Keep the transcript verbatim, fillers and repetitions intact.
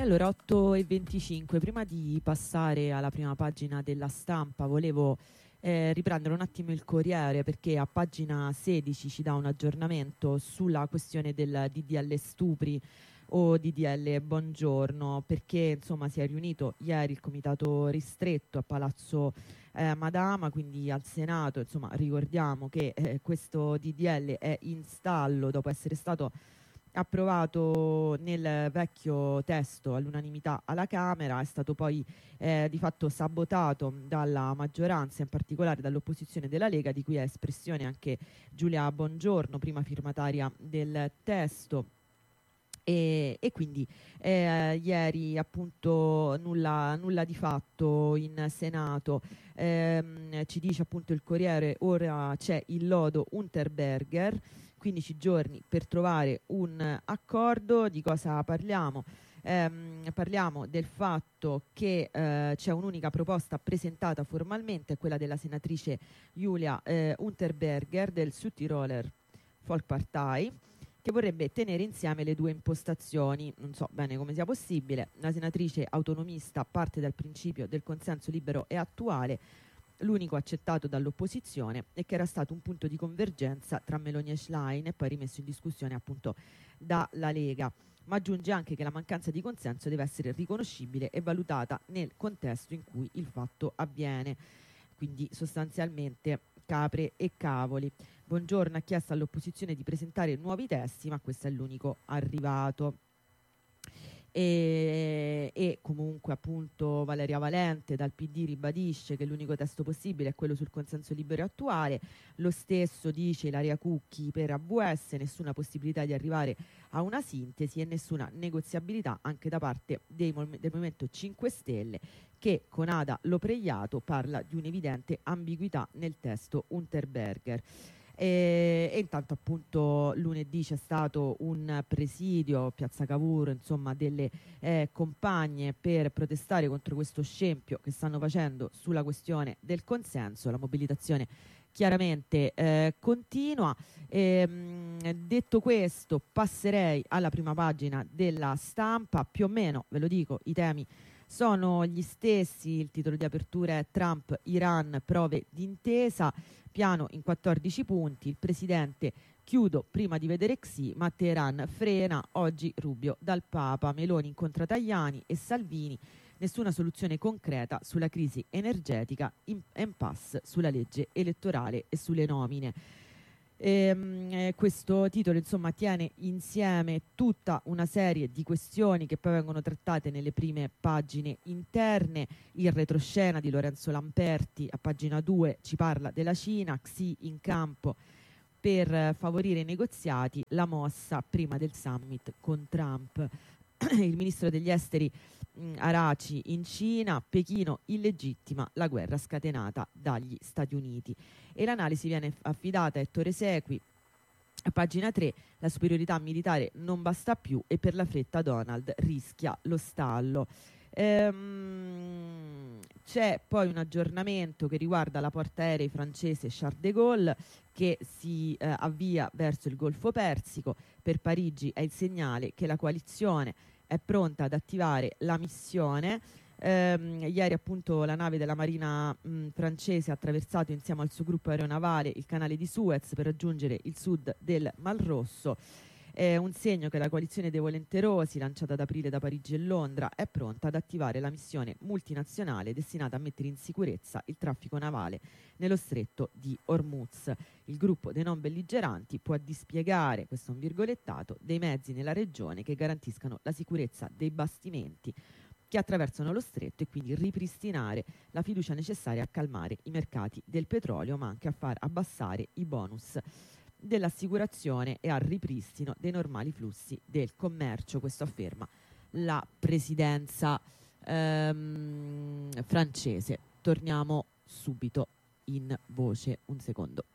allora otto e venticinque, prima di passare alla prima pagina della Stampa, volevo eh, riprendere un attimo il Corriere, perché a pagina sedici ci dà un aggiornamento sulla questione del D D L stupri o D D L Buongiorno, perché insomma si è riunito ieri il comitato ristretto a Palazzo eh, Madama, quindi al Senato. Insomma, ricordiamo che eh, questo D D L è in stallo dopo essere stato approvato nel vecchio testo all'unanimità alla Camera, è stato poi eh, di fatto sabotato dalla maggioranza, in particolare dall'opposizione della Lega, di cui è espressione anche Giulia Bongiorno, prima firmataria del testo. E, e quindi eh, ieri appunto nulla, nulla di fatto in Senato. Ehm, ci dice appunto il Corriere, ora c'è il lodo Unterberger, quindici giorni per trovare un accordo. Di cosa parliamo? Ehm, parliamo del fatto che eh, c'è un'unica proposta presentata formalmente, quella della senatrice Julia eh, Unterberger del Südtiroler Volkspartei, che vorrebbe tenere insieme le due impostazioni. Non so bene come sia possibile. La senatrice autonomista parte dal principio del consenso libero e attuale, l'unico accettato dall'opposizione e che era stato un punto di convergenza tra Meloni e Schlein e poi rimesso in discussione appunto dalla Lega. Ma aggiunge anche che la mancanza di consenso deve essere riconoscibile e valutata nel contesto in cui il fatto avviene. Quindi sostanzialmente capre e cavoli. Bongiorno ha chiesto all'opposizione di presentare nuovi testi, ma questo è l'unico arrivato. E, e comunque appunto Valeria Valente dal P D ribadisce che l'unico testo possibile è quello sul consenso libero e attuale. Lo stesso dice Ilaria Cucchi per A V S: nessuna possibilità di arrivare a una sintesi e nessuna negoziabilità anche da parte dei, del Movimento cinque Stelle, che con Ada Lopreiato parla di un'evidente ambiguità nel testo Unterberger. E, e intanto appunto lunedì c'è stato un presidio a Piazza Cavour, insomma, delle eh, compagne per protestare contro questo scempio che stanno facendo sulla questione del consenso. La mobilitazione chiaramente eh, continua. E, mh, detto questo, passerei alla prima pagina della Stampa. Più o meno, ve lo dico, i temi sono gli stessi. Il titolo di apertura è Trump, Iran, prove d'intesa, piano in quattordici punti. Il presidente: chiudo prima di vedere Xi, ma Teheran frena. Oggi Rubio dal Papa. Meloni incontra Tajani e Salvini. Nessuna soluzione concreta sulla crisi energetica, impasse sulla legge elettorale e sulle nomine. Ehm, eh, questo titolo insomma tiene insieme tutta una serie di questioni che poi vengono trattate nelle prime pagine interne. Il retroscena di Lorenzo Lamperti a pagina due ci parla della Cina, Xi in campo per eh, favorire i negoziati, la mossa prima del summit con Trump. Il ministro degli esteri mh, Araci in Cina, Pechino illegittima la guerra scatenata dagli Stati Uniti. E l'analisi viene affidata a Ettore Sequi a pagina tre: la superiorità militare non basta più e per la fretta Donald rischia lo stallo. Ehm, c'è poi un aggiornamento che riguarda la portaerei francese Charles de Gaulle, che si eh, avvia verso il Golfo Persico. Per Parigi è il segnale che la coalizione è pronta ad attivare la missione. Ehm, ieri appunto la nave della marina mh, francese ha attraversato insieme al suo gruppo aeronavale il canale di Suez per raggiungere il sud del Mar Rosso. È un segno che la coalizione dei volenterosi, lanciata ad aprile da Parigi e Londra, è pronta ad attivare la missione multinazionale destinata a mettere in sicurezza il traffico navale nello stretto di Hormuz. Il gruppo dei non belligeranti può dispiegare, questo è un virgolettato, dei mezzi nella regione che garantiscano la sicurezza dei bastimenti che attraversano lo stretto e quindi ripristinare la fiducia necessaria a calmare i mercati del petrolio, ma anche a far abbassare i bonus dell'assicurazione e al ripristino dei normali flussi del commercio. Questo afferma la presidenza ehm, francese. Torniamo subito in voce, un secondo.